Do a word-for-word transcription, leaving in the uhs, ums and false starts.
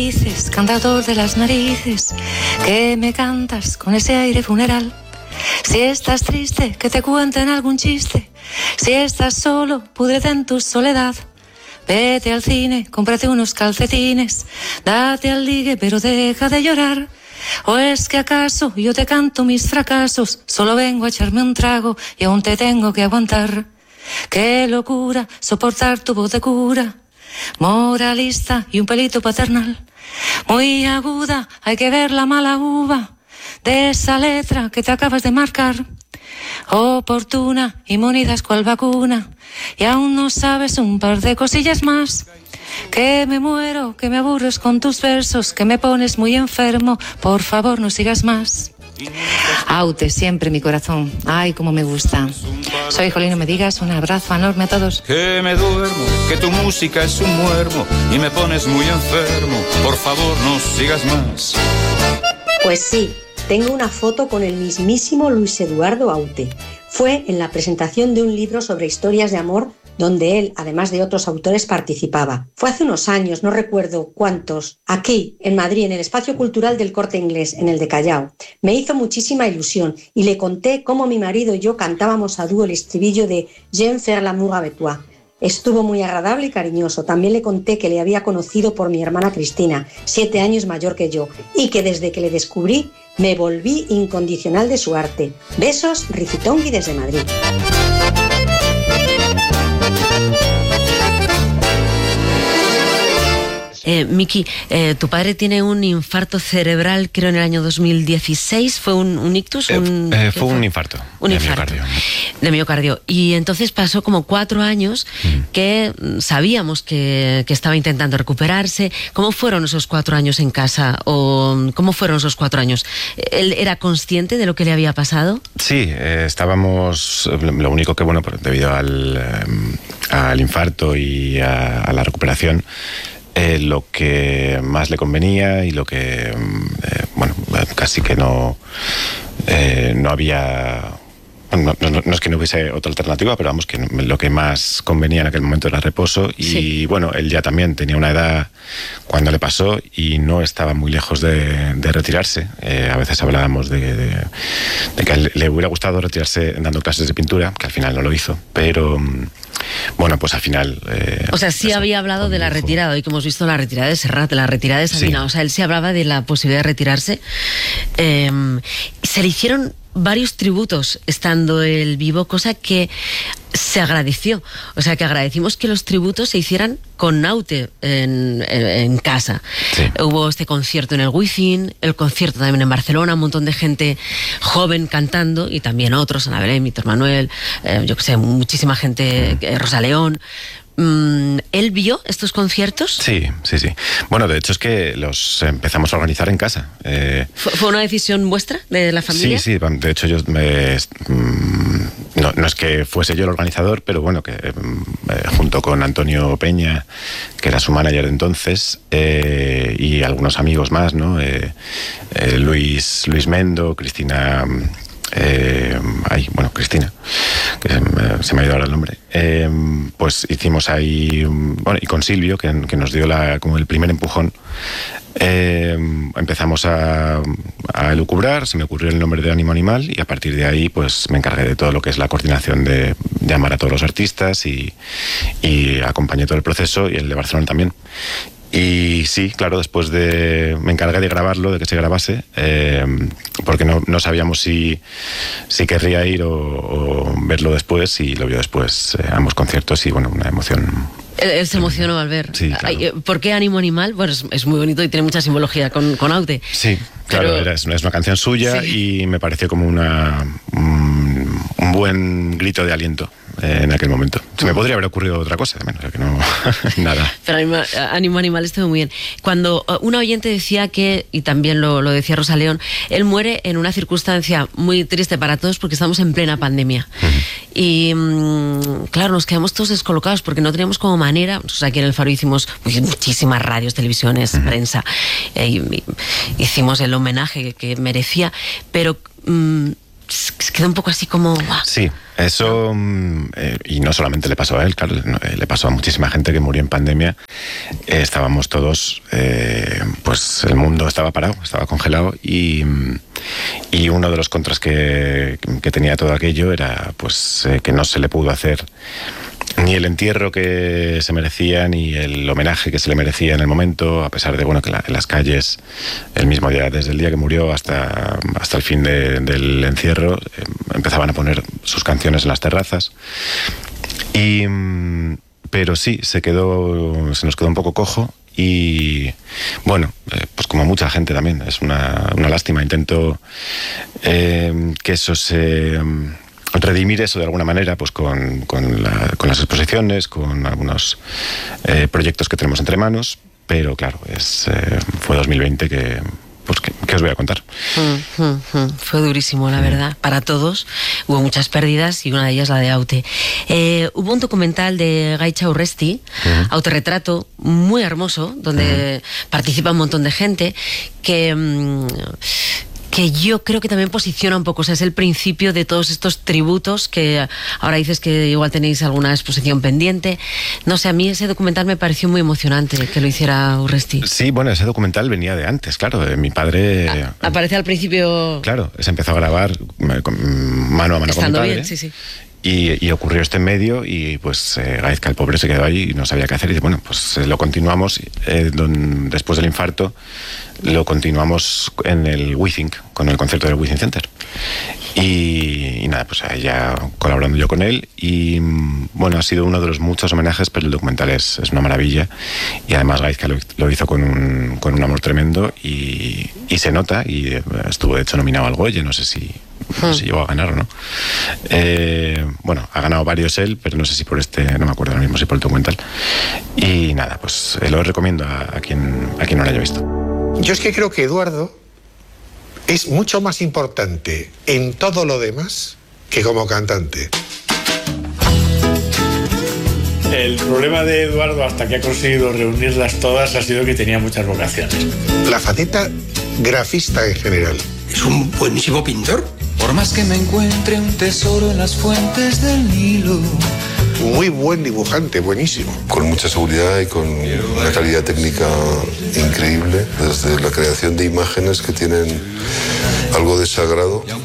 Dices, cantador de las narices, que me cantas con ese aire funeral. Si estás triste, que te cuenten algún chiste. Si estás solo, púdrete en tu soledad. Vete al cine, cómprate unos calcetines. Date al ligue, pero deja de llorar. ¿O es que acaso yo te canto mis fracasos? Solo vengo a echarme un trago y aún te tengo que aguantar. Qué locura soportar tu voz de cura, moralista y un pelito paternal. Muy aguda, hay que ver la mala uva de esa letra que te acabas de marcar. Oportuna y monidas cual vacuna, y aún no sabes un par de cosillas más. Que me muero, que me aburres con tus versos, que me pones muy enfermo, por favor no sigas más. Aute, siempre mi corazón, ay como me gusta. Soy Jolín, no me digas, un abrazo enorme a todos. Que me duermo, que tu música es un muermo y me pones muy enfermo, por favor no sigas más. Pues sí, tengo una foto con el mismísimo Luis Eduardo Aute. Fue en la presentación de un libro sobre historias de amor donde él, además de otros autores, participaba. Fue hace unos años, no recuerdo cuántos, aquí, en Madrid, en el Espacio Cultural del Corte Inglés, en el de Callao. Me hizo muchísima ilusión y le conté cómo mi marido y yo cantábamos a dúo el estribillo de «J'aime faire l'amour avec toi». Estuvo muy agradable y cariñoso. También le conté que le había conocido por mi hermana Cristina, siete años mayor que yo, y que desde que le descubrí me volví incondicional de su arte. Besos, Ricitongui desde Madrid. Eh, Miki, eh, tu padre tiene un infarto cerebral, creo en el año dos mil dieciséis. ¿Fue un, un ictus? Un, eh, eh, fue, fue un infarto. Un de infarto. Miocardio. De miocardio. Y entonces pasó como cuatro años mm. que sabíamos que, que estaba intentando recuperarse. ¿Cómo fueron esos cuatro años en casa? ¿O cómo fueron esos cuatro años? ¿Él era consciente de lo que le había pasado? Sí, eh, estábamos... Lo único que, bueno, debido al, eh, al infarto y a, a la recuperación, Eh, lo que más le convenía y lo que, eh, bueno, casi que no, eh, no había... No, no, no es que no hubiese otra alternativa, pero vamos, que lo que más convenía en aquel momento era reposo. Y sí. Bueno, él ya también tenía una edad cuando le pasó y no estaba muy lejos de, de retirarse. Eh, a veces hablábamos de, de, de que le hubiera gustado retirarse dando clases de pintura, que al final no lo hizo, pero... Bueno, pues al final... Eh, o sea, sí eso, había hablado de la retirada, hoy que hemos visto la retirada de Serrat, de la retirada de Sabina, sí. O sea, él sí hablaba de la posibilidad de retirarse. Eh, se le hicieron varios tributos estando él vivo, cosa que se agradeció. O sea, que agradecimos que los tributos se hicieran con Aute en, en, en casa. Sí. Hubo este concierto en el Wizzing, el concierto también en Barcelona, un montón de gente joven cantando y también otros, Ana Belén, Víctor Manuel, eh, yo que sé, muchísima gente, eh, Rosa León. ¿Él vio estos conciertos? Sí, sí, sí. Bueno, de hecho es que los empezamos a organizar en casa. Eh, ¿Fue una decisión vuestra, de la familia? Sí, sí. De hecho, yo me, no, no es que fuese yo el organizador, pero bueno, que eh, junto con Antonio Peña, que era su manager de entonces, eh, y algunos amigos más, ¿no? Eh, eh, Luis, Luis Mendo, Cristina... Eh, ay, bueno, Cristina, que se me, se me ha ido ahora el nombre, eh, pues hicimos ahí, bueno, y con Silvio, que, que nos dio la, como el primer empujón, eh, empezamos a, a elucubrar, se me ocurrió el nombre de Ánimo Animal y a partir de ahí pues me encargué de todo lo que es la coordinación de llamar a todos los artistas y, y acompañé todo el proceso, y el de Barcelona también. Y sí, claro, después de... Me encargué de grabarlo, de que se grabase, eh, porque no, no sabíamos si, si querría ir o, o verlo después, y lo vio después, eh, ambos conciertos, y bueno, una emoción... Él, él se emocionó al ver. Sí, claro. ¿Por qué Ánimo Animal? Bueno, es, es muy bonito y tiene mucha simbología con, con Aute. Sí, claro, pero... era, es, una, es una canción suya, sí. Y me pareció como una, un, un buen grito de aliento en aquel momento. Se me podría haber ocurrido otra cosa también, o sea que no, nada. Pero Ánimo, Ánimo Animal estuvo muy bien. Cuando una oyente decía que, y también lo, lo decía Rosa León, él muere en una circunstancia muy triste para todos porque estamos en plena pandemia. Uh-huh. Y mmm, claro, nos quedamos todos descolocados porque no teníamos como manera. Nosotros aquí en El Faro hicimos pues, muchísimas radios, televisiones, uh-huh. prensa, eh, y, y, hicimos el homenaje que, que merecía, pero... Mmm, se quedó un poco así como... ¡buah! Sí, eso, eh, y no solamente le pasó a él, claro, eh, le pasó a muchísima gente que murió en pandemia. Eh, estábamos todos, eh, pues el mundo estaba parado, estaba congelado, y, y uno de los contras que, que tenía todo aquello era pues eh, que no se le pudo hacer ni el entierro que se merecía, ni el homenaje que se le merecía en el momento, a pesar de bueno que la, en las calles, el mismo día, desde el día que murió hasta, hasta el fin de, del encierro, eh, empezaban a poner sus canciones en las terrazas. Y, pero sí, se quedó, se nos quedó un poco cojo. Y bueno, eh, pues como mucha gente también, es una, una lástima. Intento eh, que eso se... redimir eso de alguna manera, pues con, con, la, con las exposiciones, con algunos eh, proyectos que tenemos entre manos, pero claro, es eh, fue dos mil veinte que... Pues, ¿qué, ¿qué os voy a contar? Mm, mm, mm. Fue durísimo, la mm. verdad, para todos. Hubo muchas pérdidas y una de ellas la de Aute. Eh, hubo un documental de Gaitza Urresti, mm. Autorretrato, muy hermoso, donde mm. participa un montón de gente, que... Mm, que yo creo que también posiciona un poco, o sea, es el principio de todos estos tributos que ahora dices que igual tenéis alguna exposición pendiente. No sé, a mí ese documental me pareció muy emocionante que lo hiciera Urresti. Sí, bueno, ese documental venía de antes, claro, de mi padre... A, aparece al principio... Claro, se empezó a grabar mano a mano Estando con mi padre. Bien, sí, sí. Y, y ocurrió este en medio y pues eh, Gaizka, el pobre, se quedó ahí y no sabía qué hacer. Y dice, bueno, pues eh, lo continuamos. Eh, don, después del infarto, lo continuamos en el WeThink, con el concierto del WeThink Center. Y, y nada, pues ya colaborando yo con él. Y bueno, ha sido uno de los muchos homenajes, pero el documental es, es una maravilla. Y además Gaizka lo, lo hizo con un, con un amor tremendo y, y se nota. Y estuvo de hecho nominado al Goya, no sé si... No sé si llegó a ganar o no. Eh, bueno, ha ganado varios él, pero no sé si por este, no me acuerdo ahora mismo, si por el documental. Y nada, pues eh, lo recomiendo a, a, quien, a quien no lo haya visto. Yo es que creo que Eduardo es mucho más importante en todo lo demás que como cantante. El problema de Eduardo, hasta que ha conseguido reunirlas todas, ha sido que tenía muchas vocaciones. La faceta grafista en general. Es un buenísimo pintor. Por más que me encuentre un tesoro en las fuentes del Nilo. Muy buen dibujante, buenísimo. Con mucha seguridad y con una calidad técnica increíble, desde la creación de imágenes que tienen algo de sagrado.